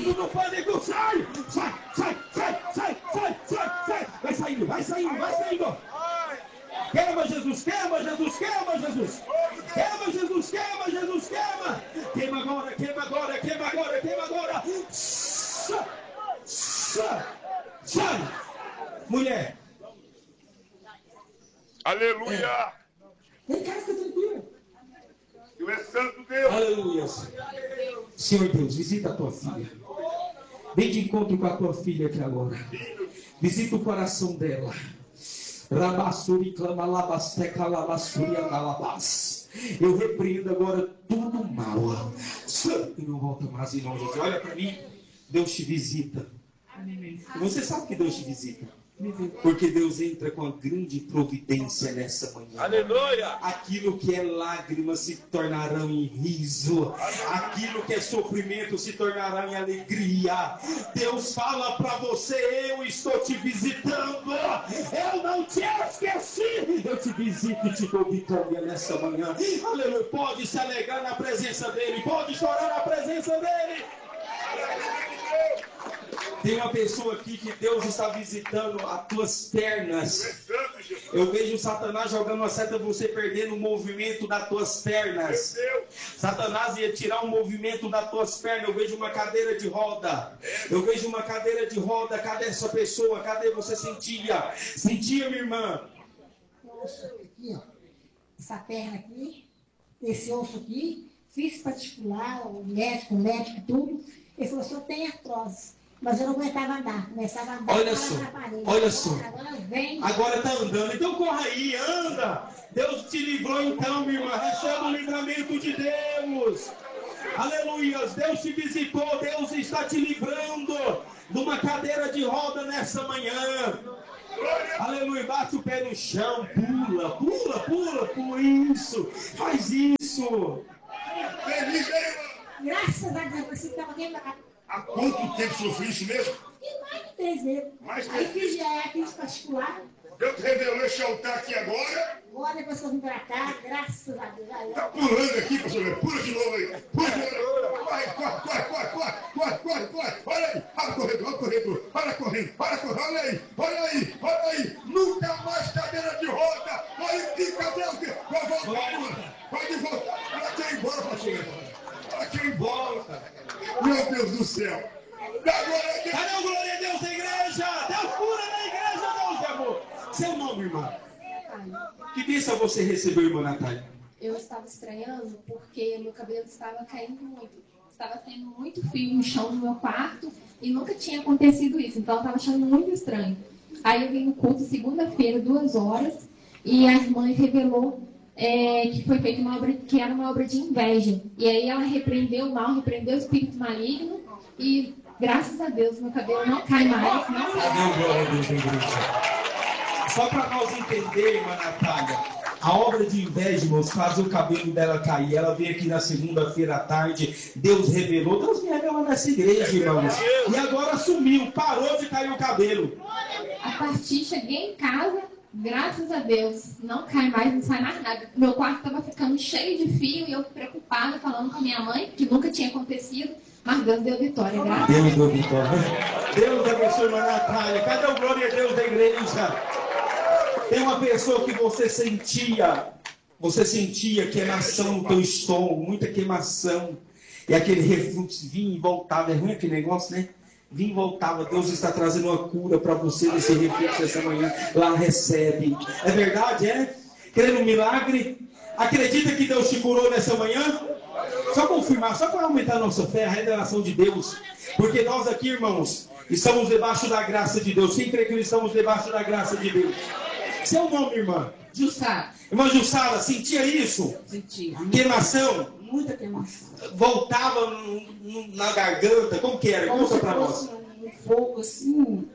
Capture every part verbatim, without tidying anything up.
espírito do pânico, sai! Sai, sai, sai, sai, sai, sai, sai! Vai saindo, vai saindo, vai saindo! Queima, Jesus, queima, Jesus, queima, Jesus! Queima, Jesus, queima, Jesus, queima! Queima agora, queima agora, queima agora, queima agora! Sai! Sai! Sai! Mulher! Aleluia! Vem cá, fica tranquilo. Tu és santo Deus. Aleluia. Senhor Deus, visita a tua filha. Vem de encontro com a tua filha aqui agora. Visita o coração dela. Rabassuri clama labasteca labassuria labas. Eu repreendo agora tudo mal. E não volta mais em nome de Jesus. Olha para mim. Deus te visita. E você sabe que Deus te visita. Porque Deus entra com a grande providência nessa manhã. Aleluia! Aquilo que é lágrimas se tornarão em riso. Aquilo que é sofrimento se tornará em alegria. Deus fala para você: eu estou te visitando. Eu não te esqueci. Eu te visito e te dou vitória nessa manhã. Aleluia. Pode se alegrar na presença dele. Pode chorar na presença dele. Tem uma pessoa aqui que Deus está visitando as tuas pernas. Eu vejo Satanás jogando uma seta, você perdendo o movimento das tuas pernas. Satanás ia tirar o movimento das tuas pernas. Eu vejo uma cadeira de roda. Eu vejo uma cadeira de roda. Cadê essa pessoa? Cadê você? Sentia? Sentia, minha irmã? Osso aqui, ó. Essa perna aqui, esse osso aqui, fiz particular, o médico, o médico, tudo. Ele falou: só tem artrose. Mas eu não aguentava andar, começava a andar. Olha só, olha só. Agora vem. Agora está andando, então corra aí, anda. Deus te livrou então, minha irmã. Receba o livramento de Deus. Aleluia, Deus te visitou, Deus está te livrando de uma cadeira de roda nessa manhã. Aleluia, bate o pé no chão, pula, pula, pula, pula, isso, faz isso. Graças a Deus, você estava dentro da. Há quanto tempo sofri isso mesmo? E mais de três vezes. Mais Aí três fiz G E, fiz particular. Deus revelou esse altar aqui agora. Agora depois que eu vim pra cá, graças a Deus. Aí, Tá pulando aqui, pastor Leandro. Pula de novo aí. Pula de novo. Corre, corre, corre, corre, corre, corre, corre, corre. Olha aí. Olha correndo, olha correndo. Olha correndo, olha correndo. Olha aí, olha aí, olha aí. Nunca mais cadeira de roda. Olha aqui, cadê o quê? Vai voltar. Pode voltar. Ela quer ir embora, pastor Leandro. Ela quer ir embora. Meu Deus do céu. Cadê o glória a Deus da igreja? Deus cura na igreja, Deus de amor. Seu nome, irmã? Que bênção você recebeu, irmã Natália? Eu estava estranhando porque meu cabelo estava caindo muito. Estava tendo muito fio no chão do meu quarto e nunca tinha acontecido isso. Então eu estava achando muito estranho. Aí eu vim no culto segunda-feira, duas horas, e a irmã revelou é, que foi feita uma obra, que era uma obra de inveja. E aí ela repreendeu o mal, repreendeu o espírito maligno e, graças a Deus, meu cabelo não cai mais. Não cai. Cadê o glória a Deus da igreja? Só para nós entender, irmã Natália, a obra de inveja, irmãos, fazer o cabelo dela cair. Ela veio aqui na segunda-feira à tarde, Deus revelou, Deus me revela nessa igreja, irmãos. E agora sumiu, parou de cair o cabelo. A partir, cheguei em casa, graças a Deus, não cai mais, não sai mais nada. Meu quarto estava ficando cheio de fio e eu preocupada, falando com a minha mãe, que nunca tinha acontecido, mas Deus deu vitória, graças a Deus. Deus deu vitória. Deus abençoe, irmã Natália. Cadê o glória a Deus da igreja? Tem uma pessoa que você sentia, você sentia queimação no teu estômago, muita queimação, e aquele refluxo vinha e voltava. É ruim aquele negócio, né? Vinha e voltava. Deus está trazendo uma cura para você nesse refluxo essa manhã. Lá recebe. É verdade, é? Querendo um milagre? Acredita que Deus te curou nessa manhã? Só confirmar, só para aumentar a nossa fé, a revelação de Deus. Porque nós aqui, irmãos, estamos debaixo da graça de Deus. Quem crê que estamos debaixo da graça de Deus? Seu nome, irmã? Jussara. Irmã Jussara, sentia isso? Sentia. Queimação? Muita queimação. Voltava no, no, na garganta? Como que era? Conta pra nós. Um fogo assim,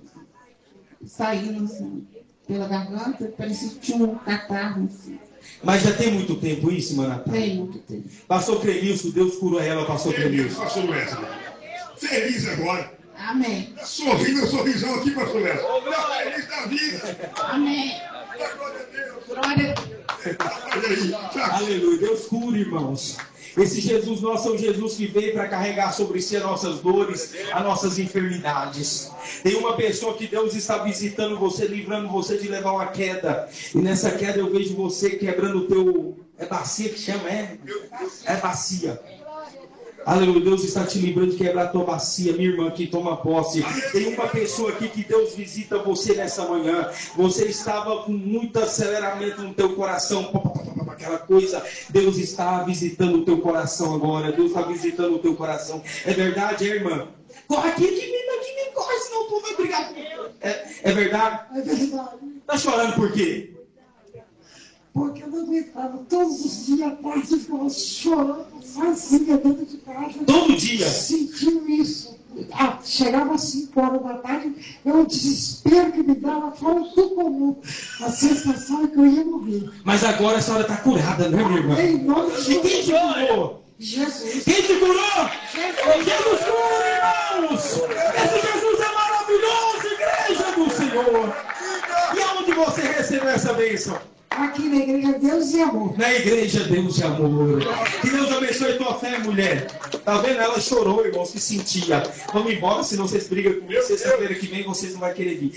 saindo assim, pela garganta, parecia que tinha um catarro assim. Mas já tem muito tempo isso, irmã Natália? Tem muito tempo. Pastor Crenilson, Deus curou ela, pastor Crenilson. Pastor Wesley. Feliz agora. Amém. Sorrindo, meu sorrisão aqui, pastor Wesley. Feliz da vida. Amém. Glória a Deus. Glória a Deus. Aleluia. Deus cura, irmãos. Esse Jesus nosso é o Jesus que veio para carregar sobre si as nossas dores, as nossas enfermidades. Tem uma pessoa que Deus está visitando você, livrando você de levar uma queda. E nessa queda eu vejo você quebrando o teu... É bacia que chama, é? É bacia. Aleluia, Deus está te livrando de quebrar a tua bacia, minha irmã, que toma posse. Tem uma pessoa aqui que Deus visita você nessa manhã. Você estava com muito aceleramento no teu coração, aquela coisa. Deus está visitando o teu coração agora. Deus está visitando o teu coração. É verdade, é, irmã? Corre aqui de mim, aqui nem corre, senão o povo vai brigar comigo. É, é verdade? É verdade. Está chorando por quê? Porque eu não aguentava todos os dias, a tarde eu ficava chorando, sozinha dentro de casa. Todo dia? Sentindo isso. Ah, chegava às cinco horas da tarde, é um desespero que me dava fora do comum. A sensação é que eu ia morrer. Mas agora a senhora está curada, né, minha irmã? Em nome de E quem te curou? Jesus. Quem te curou? Jesus. Jesus cura, irmãos! Esse Jesus é maravilhoso, igreja do Senhor! E aonde você recebeu essa bênção? Aqui na igreja Deus e Amor. Na igreja Deus e Amor. Que Deus abençoe tua fé, mulher. Tá vendo? Ela chorou, irmãos, que sentia. Vamos embora, senão vocês brigam comigo. Sexta-feira que vem vocês não vão querer vir.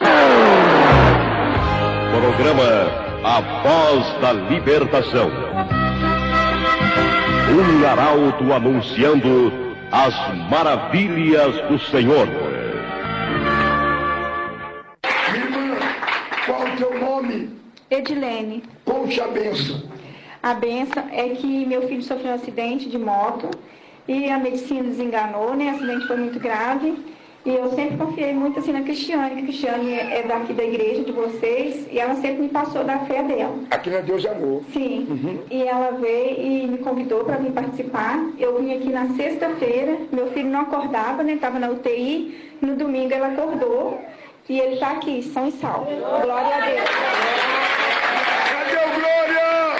Programa A Voz da Libertação. Um arauto anunciando as maravilhas do Senhor. Irmã, qual o teu nome? Edilene. Conte a bênção. A benção é que meu filho sofreu um acidente de moto e a medicina desenganou, né? O acidente foi muito grave. E eu sempre confiei muito assim na Cristiane, que a Cristiane é daqui da igreja de vocês e ela sempre me passou da fé dela. Aqui na Deus e Amor. Sim. Uhum. E ela veio e me convidou para vir participar. Eu vim aqui na sexta-feira, meu filho não acordava, né? Estava na U T I. No domingo ela acordou e ele está aqui, são e salvo. Glória a Deus. Cadê o Glória?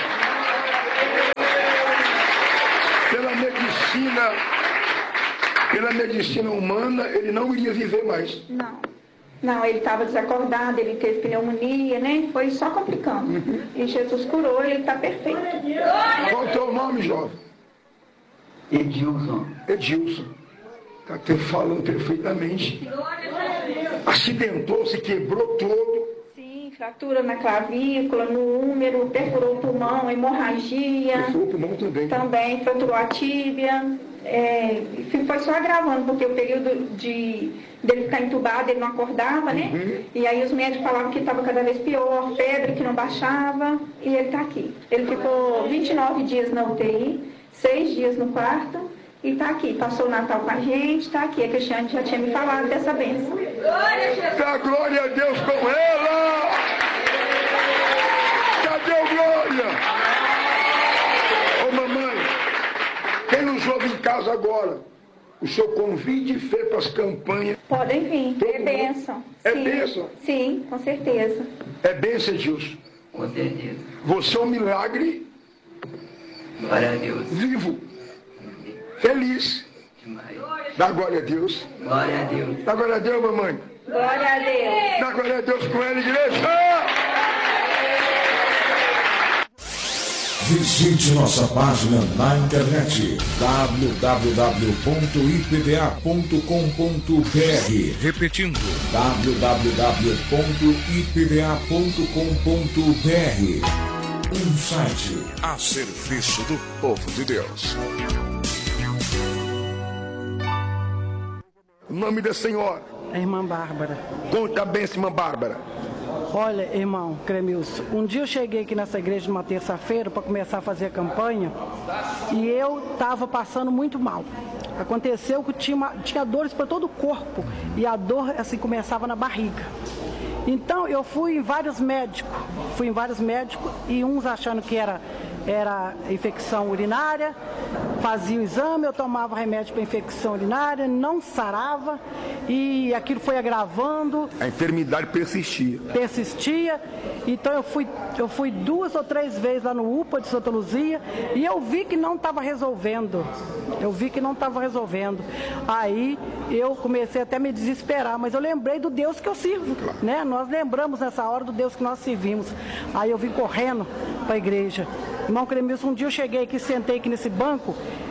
Pela medicina, pela medicina humana, ele não iria viver mais. Não. Não, ele estava desacordado, ele teve pneumonia, né? Foi só complicando. Uhum. E Jesus curou, ele está perfeito. Qual o teu nome, jovem? Edilson. Edilson. Está até falando perfeitamente. Acidentou, se quebrou todo. Sim, fratura na clavícula, no úmero, perfurou o pulmão, hemorragia. Perfurou o pulmão também. Também fraturou a tíbia. É, foi só agravando, porque o período de dele ficar entubado, ele não acordava, né? Uhum. E aí os médicos falavam que estava cada vez pior, febre que não baixava, e ele está aqui. ele ficou vinte e nove dias na U T I, seis dias no quarto, e está aqui. Passou o Natal com a gente, está aqui. A Cristiane já tinha me falado dessa bênção. Dá glória a Deus com ela! Cadê o Glória? Ô mamãe, quem nos ouve em casa agora, o seu convite feito para as campanhas. Podem vir, Todo é bênção. É Sim. bênção? Sim, com certeza. É bênção, Edilson. Com certeza. Você é um milagre. Glória a Deus. Vivo. Feliz. Demais. Dá glória a Deus. Glória a Deus. Dá glória a Deus, mamãe. Glória a Deus. Dá glória a Deus com ela, igreja. Visite nossa página na internet w w w ponto i p v a ponto com ponto b r. Repetindo, w w w ponto i p v a ponto com ponto b r. Um site a serviço do povo de Deus. O nome da senhora? A irmã Bárbara. Conta a bênção, irmã Bárbara. Olha, irmão Cremilson, um dia eu cheguei aqui nessa igreja numa terça-feira para começar a fazer a campanha e eu estava passando muito mal. Aconteceu que tinha, uma, tinha dores para todo o corpo e a dor assim começava na barriga. Então eu fui em vários médicos, fui em vários médicos e uns achando que era, era infecção urinária, fazia o exame, eu tomava remédio para infecção urinária, não sarava e aquilo foi agravando. A enfermidade persistia. Persistia, então eu fui, eu fui duas ou três vezes lá no U P A de Santa Luzia e eu vi que não estava resolvendo, eu vi que não estava resolvendo. Aí eu comecei até a me desesperar, mas eu lembrei do Deus que eu sirvo, claro, né? Nós lembramos nessa hora do Deus que nós servimos. Aí eu vim correndo para a igreja. Irmão Cremilson, um dia eu cheguei aqui, sentei aqui nesse banco,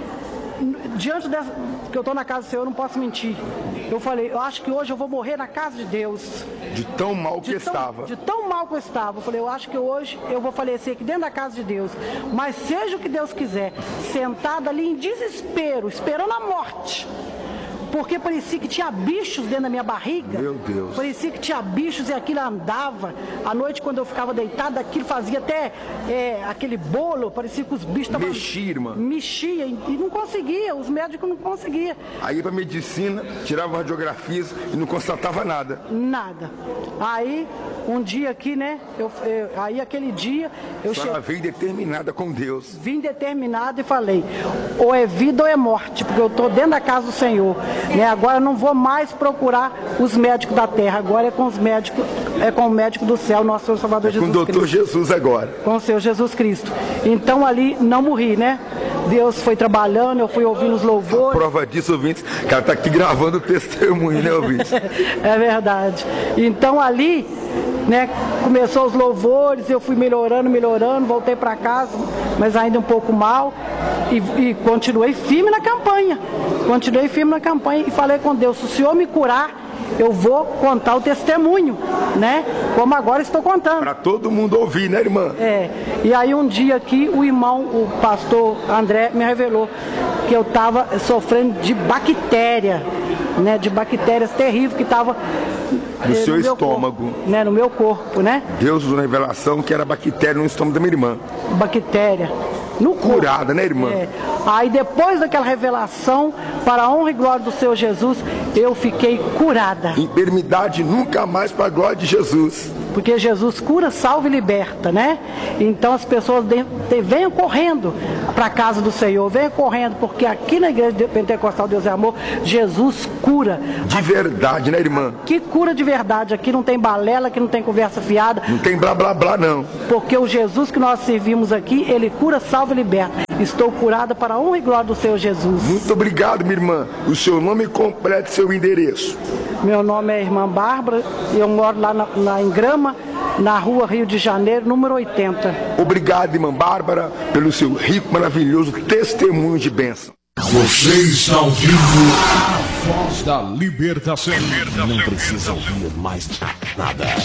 diante dessa, que eu estou na casa do Senhor, eu não posso mentir. Eu falei, eu acho que hoje eu vou morrer na casa de Deus. De tão mal que de tão, estava. De tão mal que eu estava. Eu falei, eu acho que hoje eu vou falecer aqui dentro da casa de Deus. Mas seja o que Deus quiser, sentada ali em desespero, esperando a morte. Porque parecia que tinha bichos dentro da minha barriga. Meu Deus. Parecia que tinha bichos e aquilo andava. À noite, quando eu ficava deitado, aquilo fazia até é, aquele bolo. Parecia que os bichos estavam... Mexia, irmã. Mexia e não conseguia. Os médicos não conseguiam. Aí para medicina, tirava radiografias e não constatava nada. Nada. Aí, um dia aqui, né? Eu, eu, aí aquele dia... eu A senhora che... veio determinada com Deus. Vim determinada e falei, ou é vida ou é morte, porque eu estou dentro da casa do Senhor. Né? Agora eu não vou mais procurar os médicos da terra, agora é com os médicos, é com o médico do céu, nosso Senhor Salvador é Jesus Cristo. Com o doutor Jesus agora. Com o Senhor Jesus Cristo. Então ali não morri, né? Deus foi trabalhando, eu fui ouvindo os louvores. A prova disso, ouvintes, o cara está aqui gravando o testemunho, né, ouvintes? É verdade. Então ali, né, começou os louvores, eu fui melhorando, melhorando, voltei para casa, mas ainda um pouco mal, e, e continuei firme na campanha. Continuei firme na campanha e falei com Deus, se o Senhor me curar, eu vou contar o testemunho, né? Como agora estou contando. Para todo mundo ouvir, né, irmã? É. E aí um dia aqui, o irmão, o pastor André, me revelou que eu estava sofrendo de bactéria, né? De bactérias terríveis que estava no eh, seu no estômago. Corpo, né? No meu corpo, né? Deus usou na revelação que era bactéria no estômago da minha irmã. Bactéria. No corpo. Curada, né, irmã? É. Aí depois daquela revelação, para a honra e glória do Senhor Jesus, eu fiquei curada. Enfermidade nunca mais para a glória de Jesus. Porque Jesus cura, salva e liberta, né? Então as pessoas de, de, venham correndo para a casa do Senhor, venham correndo, porque aqui na igreja pentecostal Deus é Amor, Jesus cura. De verdade, né, irmã? Que cura de verdade, aqui não tem balela, aqui não tem conversa fiada. Não tem blá blá blá, não. Porque o Jesus que nós servimos aqui, ele cura, salva e liberta. Estou curada para a honra e glória do Senhor Jesus. Muito obrigado, minha irmã. O seu nome completo e seu endereço. Meu nome é Irmã Bárbara e eu moro lá na, na, em Grama, na rua Rio de Janeiro, número oitenta. Obrigado, irmã Bárbara, pelo seu rico, maravilhoso testemunho de bênção. Você está ouvindo a voz da libertação. libertação. Não precisa ouvir mais nada.